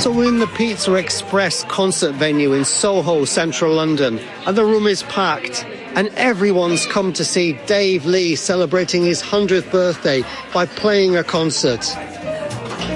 So we're in the Pizza Express concert venue in Soho, central London, and the room is packed. And everyone's come to see Dave Lee celebrating his 100th birthday by playing a concert.